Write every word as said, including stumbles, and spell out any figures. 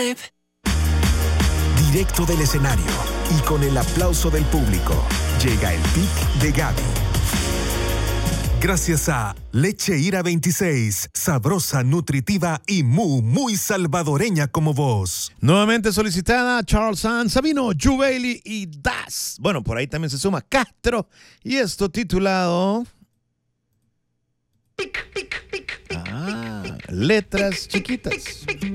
Directo del escenario y con el aplauso del público, llega el pick de Gaby. Gracias a Leche Ira veintiséis, sabrosa, nutritiva y muy, muy salvadoreña como vos. Nuevamente solicitada Charles Sanz, Sabino, Jubeli y Das. Bueno, por ahí también se suma Castro. Y esto titulado... Ah, letras chiquitas.